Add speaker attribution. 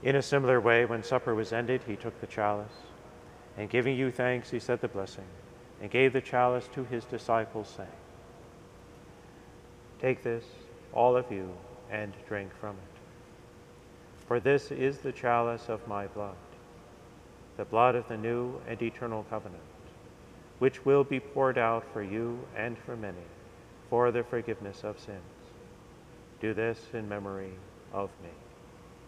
Speaker 1: In a similar way, when supper was ended, he took the chalice, and giving you thanks, he said the blessing, and gave the chalice to his disciples, saying, "Take this, all of you, and drink from it. For this is the chalice of my blood, the blood of the new and eternal covenant, which will be poured out for you and for many for the forgiveness of sins. Do this in memory of me."